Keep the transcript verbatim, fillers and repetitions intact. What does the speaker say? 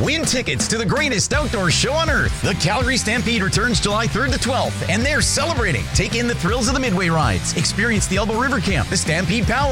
Win tickets to the greatest outdoor show on earth. The Calgary Stampede returns July third to twelfth, and they're celebrating. Take in the thrills of the Midway rides. Experience the Elbow River Camp, the Stampede Palace,